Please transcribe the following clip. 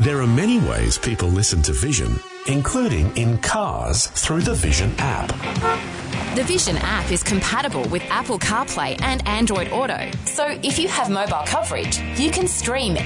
There are many ways people listen to Vision, including in cars through the Vision app. The Vision app is compatible with Apple CarPlay and Android Auto, so if you have mobile coverage, you can stream